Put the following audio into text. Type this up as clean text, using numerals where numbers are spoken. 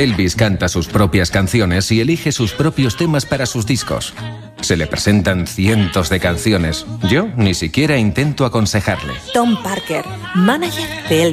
Elvis canta sus propias canciones y elige sus propios temas para sus discos. Se le presentan cientos de canciones. Yo ni siquiera intento aconsejarle. Tom Parker, manager de Elvis.